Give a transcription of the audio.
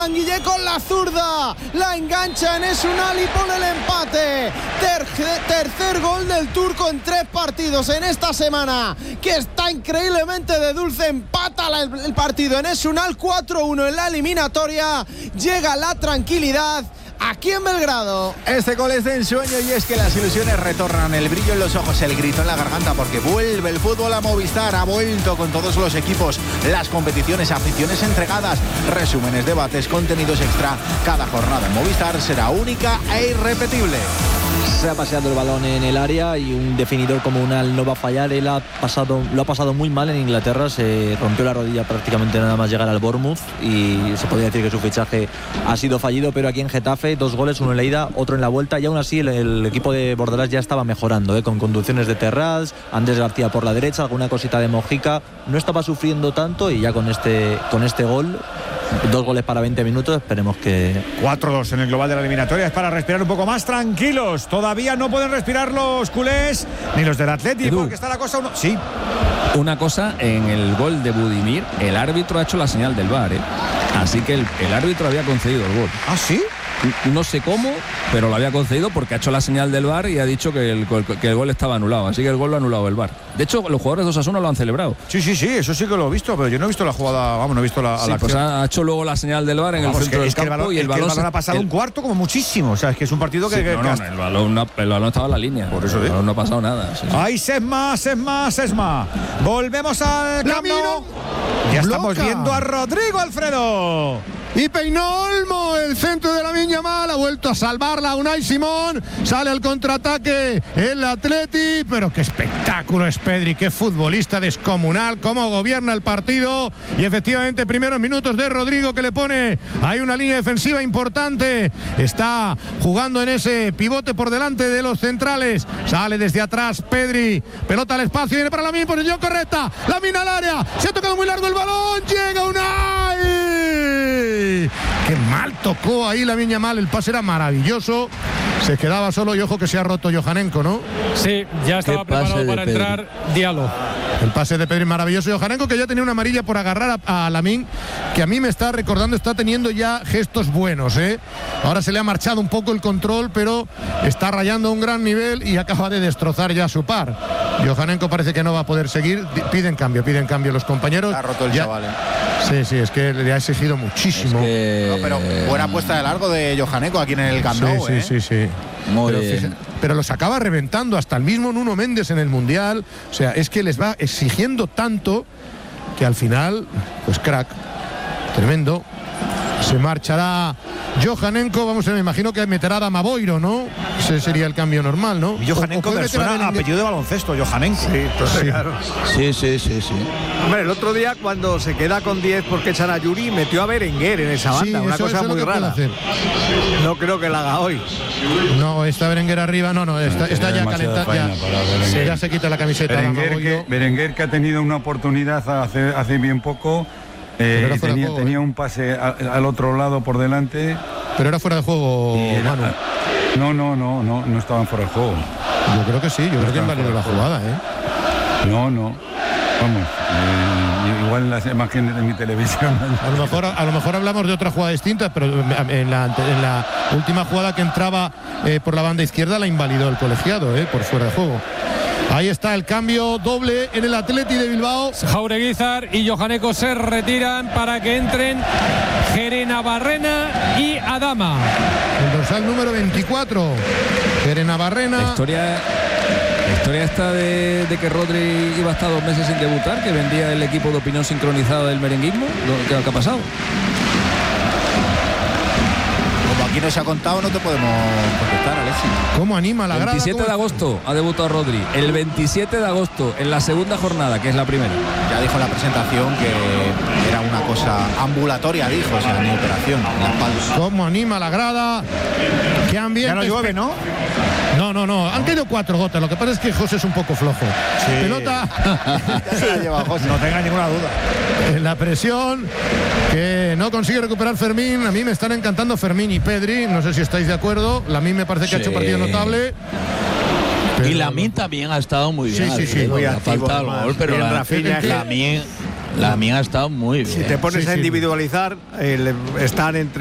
Guille con la zurda, la engancha en Esunal y pone el empate. Tercer gol del turco en 3 partidos en esta semana, que está increíblemente de dulce. Empata el partido en Esunal, 4-1 en la eliminatoria. Llega la tranquilidad aquí en Belgrado. Este gol es de ensueño y es que las ilusiones retornan, el brillo en los ojos, el grito en la garganta, porque vuelve el fútbol a Movistar. Ha vuelto con todos los equipos, las competiciones, aficiones entregadas, resúmenes, debates, contenidos extra. Cada jornada en Movistar será única e irrepetible. Se ha paseado el balón en el área y un definidor como Unal no va a fallar. Él lo ha pasado muy mal en Inglaterra, se rompió la rodilla prácticamente nada más llegar al Bournemouth y se podría decir que su fichaje ha sido fallido, pero aquí en Getafe 2 goles, uno en la ida, otro en la vuelta, y aún así el equipo de Bordalás ya estaba mejorando, con conducciones de Terrats, Andrés García por la derecha, alguna cosita de Mojica, no estaba sufriendo tanto, y ya con este gol, 2 goles para 20 minutos, esperemos que... 4-2 en el global de la eliminatoria, es para respirar un poco más tranquilos. Todavía no pueden respirar los culés ni los del Atleti, porque está la cosa... Sí. Una cosa, en el gol de Budimir, el árbitro ha hecho la señal del VAR, así que el árbitro había concedido el gol. ¿Ah, sí? No sé cómo, pero lo había concedido porque ha hecho la señal del VAR y ha dicho que el gol estaba anulado. Así que el gol lo ha anulado el VAR. De hecho, los jugadores de Osasuna lo han celebrado. Sí, eso sí que lo he visto, pero yo no he visto la jugada, vamos, no he visto la acción. Pues ha hecho luego la señal del VAR en el centro del campo y el balón ha pasado un cuarto como muchísimo. O sea, es que es un partido que... el balón estaba en la línea. Por eso no ha pasado nada. Sí. ¡Ay, Sesma! Volvemos al Camp Nou. Ya estamos viendo a Rodrigo, Alfredo. Y peinó Olmo, el centro de Lamine Yamal, ha vuelto a salvarla Unai Simón, sale al contraataque el Atleti, pero qué espectáculo es Pedri, qué futbolista descomunal, cómo gobierna el partido, y efectivamente primeros minutos de Rodrigo, que le pone ahí una línea defensiva importante, está jugando en ese pivote por delante de los centrales, sale desde atrás Pedri, pelota al espacio, viene para Lamine, posición correcta, Lamine al área, se ha tocado muy largo el balón, llega Unai. Qué mal tocó ahí Lamine Yamal, el pase era maravilloso, se quedaba solo, y ojo que se ha roto Johanenko, ¿no? Sí, ya estaba preparado para entrar Diallo. El pase de Pedri maravilloso, y Johanenko, que ya tenía una amarilla por agarrar a Lamine, que a mí me está recordando, está teniendo ya gestos buenos, Ahora se le ha marchado un poco el control, pero está rayando a un gran nivel y acaba de destrozar ya su par. Johanenko parece que no va a poder seguir, piden cambio los compañeros. Ha roto el chaval, Sí, es que le ha exigido muchísimo. No, pero buena puesta de largo de Johanenko aquí en el Camp Nou. Sí. Pero los acaba reventando, hasta el mismo Nuno Méndez en el Mundial. O sea, es que les va exigiendo tanto que al final, pues crack, tremendo. Se marchará Johanenko, vamos, me imagino que meterá a Damaboiro, ¿no? Ese sería el cambio normal, ¿no? Y Johanenko me suena a apellido de baloncesto, Johanenko. Sí, claro. Sí. Hombre, el otro día cuando se queda con 10 porque echan a Yuri, metió a Berenguer en esa banda, una cosa muy rara. No creo que la haga hoy. No, está Berenguer arriba, está ya calentada. Ya se quita la camiseta. Berenguer, que ha tenido una oportunidad hace bien poco. Tenía un pase al otro lado por delante. Pero era fuera de juego, Manu. No estaban fuera de juego. Yo creo que sí, yo creo que han valido la jugada, No. Vamos, igual en las imágenes de mi televisión. A lo mejor hablamos de otra jugada distinta, pero en la última jugada que entraba por la banda izquierda la invalidó el colegiado, por fuera de juego. Ahí está el cambio doble en el Atleti de Bilbao. Jaureguizar y Johanenko se retiran para que entren Gerena Barrena y Adama. El dorsal número 24. Gerena Barrena. La historia esta de que Rodri iba a estar 2 meses sin debutar, que vendía el equipo de opinión sincronizada del merenguismo. ¿Qué ha pasado? Aquí no se ha contado, no te podemos contestar, Alexis. ¿Cómo anima la grada? El 27 de agosto ha debutado Rodri. El 27 de agosto, en la segunda jornada, que es la primera. Ya dijo en la presentación que era una cosa ambulatoria, dijo, o sea, ni operación, en la espalda. ¿Cómo anima la grada? ¿Qué ambiente? Ya no llueve, ¿no? No. Han caído 4 gotas. Lo que pasa es que José es un poco flojo. Sí. Pelota. No tenga ninguna duda. En la presión que no consigue recuperar Fermín. A mí me están encantando Fermín y Pedri. No sé si estáis de acuerdo. Lamine me parece que ha hecho partido notable. Y Lamine también ha estado muy bien. Sí. Muy activo, falta el gol, pero Lamine La mía ha estado muy bien. Si te pones a individualizar, están entre